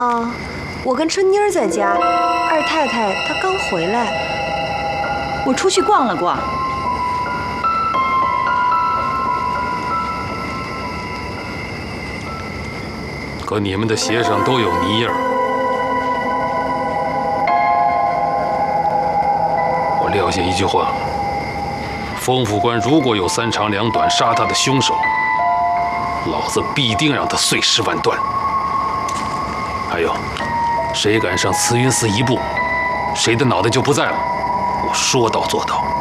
啊，我跟春妮儿在家，二太太她刚回来。 我出去逛了逛。 可你们的鞋上都有泥印儿。我撂下一句话：封副官如果有3长2短杀他的凶手，老子必定让他碎尸万段。还有，谁敢上慈云寺一步，谁的脑袋就不在了。我说到做到。